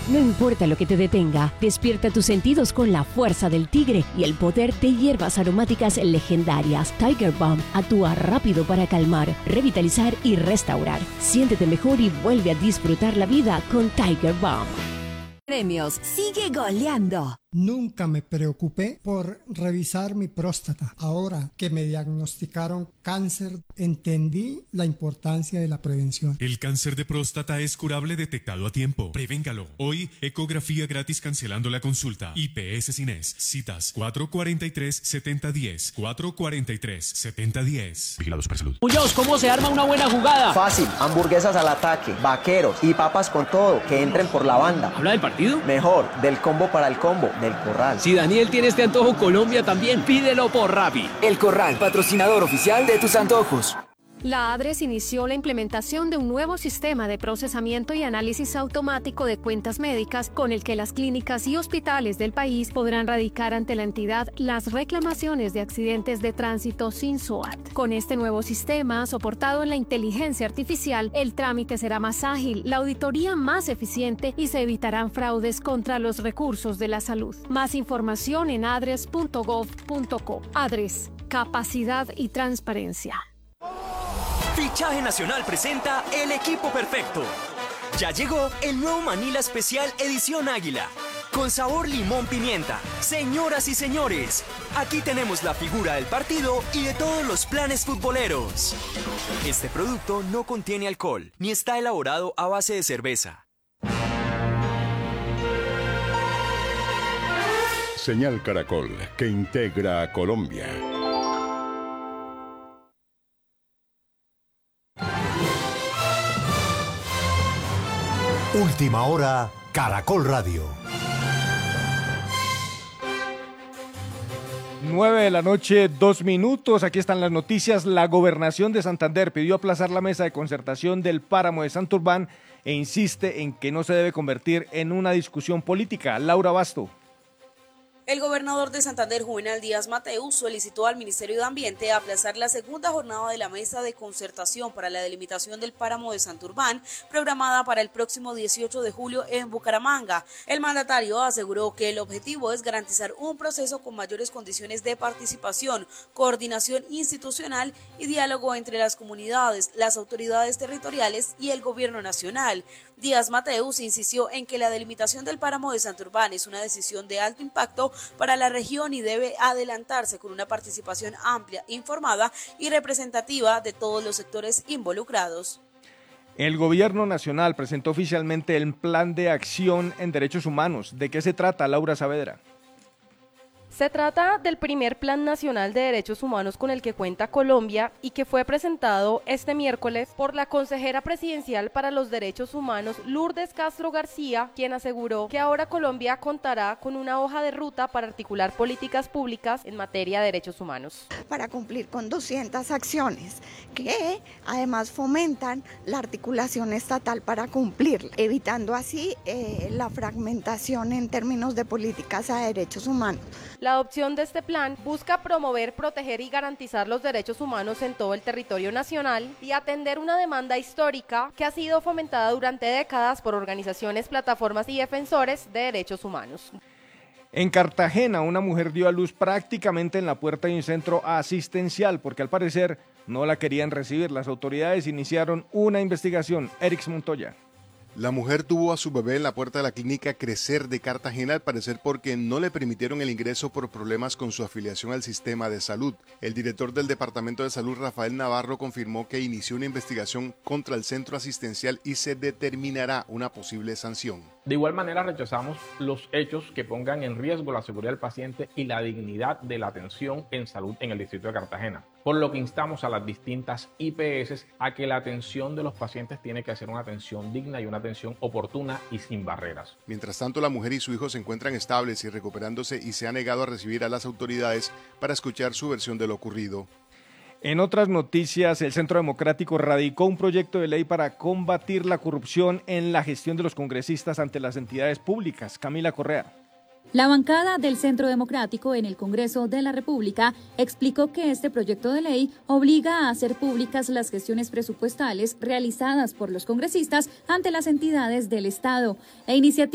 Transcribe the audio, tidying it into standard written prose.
No importa lo que te detenga, despierta tus sentidos con la fuerza del tigre y el poder de hierbas aromáticas legendarias. Tiger Balm actúa rápido para calmar, revitalizar y restaurar. Siéntete mejor y vuelve a disfrutar la vida con Tiger Balm. Premios, sigue goleando. Nunca me preocupé por revisar mi próstata. Ahora que me diagnosticaron cáncer, entendí la importancia de la prevención. El cáncer de próstata es curable detectado a tiempo. Prevéngalo. Hoy, ecografía gratis cancelando la consulta. IPS Cines. Citas 443-7010. 443-7010. Vigilado Supersalud. Muñoz, ¿cómo se arma una buena jugada? Fácil. Hamburguesas al ataque, vaqueros y papas con todo. Que entren por la banda. ¿Habla del partido? Mejor, del combo para el combo. Del Corral. Si Daniel tiene este antojo, Colombia también. Pídelo por Rappi. El Corral, patrocinador oficial de tus antojos. La ADRES inició la implementación de un nuevo sistema de procesamiento y análisis automático de cuentas médicas con el que las clínicas y hospitales del país podrán radicar ante la entidad las reclamaciones de accidentes de tránsito sin SOAT. Con este nuevo sistema, soportado en la inteligencia artificial, el trámite será más ágil, la auditoría más eficiente y se evitarán fraudes contra los recursos de la salud. Más información en adres.gov.co. ADRES, capacidad y transparencia. Fichaje Nacional presenta El Equipo Perfecto. Ya llegó el nuevo Manila Especial Edición Águila, con sabor limón pimienta. Señoras y señores, aquí tenemos la figura del partido y de todos los planes futboleros. Este producto no contiene alcohol, ni está elaborado a base de cerveza. Señal Caracol, que integra a Colombia. Última hora, Caracol Radio. 9 de la noche, 2 minutos. Aquí están las noticias. La Gobernación de Santander pidió aplazar la mesa de concertación del páramo de Santurbán e insiste en que no se debe convertir en una discusión política. Laura Basto. El gobernador de Santander, Juvenal Díaz Mateus, solicitó al Ministerio de Ambiente aplazar la segunda jornada de la mesa de concertación para la delimitación del páramo de Santurbán, programada para el próximo 18 de julio en Bucaramanga. El mandatario aseguró que el objetivo es garantizar un proceso con mayores condiciones de participación, coordinación institucional y diálogo entre las comunidades, las autoridades territoriales y el gobierno nacional. Díaz Mateus insistió en que la delimitación del páramo de Santurbán es una decisión de alto impacto para la región y debe adelantarse con una participación amplia, informada y representativa de todos los sectores involucrados. El gobierno nacional presentó oficialmente el Plan de Acción en Derechos Humanos. ¿De qué se trata, Laura Saavedra? Se trata del primer Plan Nacional de Derechos Humanos con el que cuenta Colombia y que fue presentado este miércoles por la consejera presidencial para los derechos humanos, Lourdes Castro García, quien aseguró que ahora Colombia contará con una hoja de ruta para articular políticas públicas en materia de derechos humanos. Para cumplir con 200 acciones que además fomentan la articulación estatal para cumplir, evitando así la fragmentación en términos de políticas a derechos humanos. La adopción de este plan busca promover, proteger y garantizar los derechos humanos en todo el territorio nacional y atender una demanda histórica que ha sido fomentada durante décadas por organizaciones, plataformas y defensores de derechos humanos. En Cartagena, una mujer dio a luz prácticamente en la puerta de un centro asistencial porque al parecer no la querían recibir. Las autoridades iniciaron una investigación. Erix Montoya. La mujer tuvo a su bebé en la puerta de la clínica Crecer de Cartagena, al parecer porque no le permitieron el ingreso por problemas con su afiliación al sistema de salud. El director del Departamento de Salud, Rafael Navarro, confirmó que inició una investigación contra el centro asistencial y se determinará una posible sanción. De igual manera rechazamos los hechos que pongan en riesgo la seguridad del paciente y la dignidad de la atención en salud en el distrito de Cartagena, por lo que instamos a las distintas IPS a que la atención de los pacientes tiene que ser una atención digna y una atención oportuna y sin barreras. Mientras tanto, la mujer y su hijo se encuentran estables y recuperándose y se ha negado a recibir a las autoridades para escuchar su versión de lo ocurrido. En otras noticias, el Centro Democrático radicó un proyecto de ley para combatir la corrupción en la gestión de los congresistas ante las entidades públicas. Camila Correa. La bancada del Centro Democrático en el Congreso de la República explicó que este proyecto de ley obliga a hacer públicas las gestiones presupuestales realizadas por los congresistas ante las entidades del Estado. La iniciativa